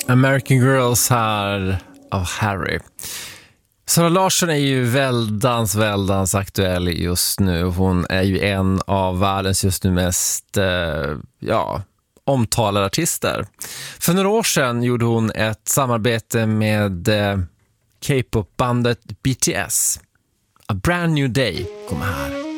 American Girls här av Harry. Sara Larsson är ju väldans aktuell just nu. Hon är ju en av världens just nu mest omtalade artister. För några år sedan gjorde hon ett samarbete med K-pop-bandet BTS. A Brand New Day kommer här.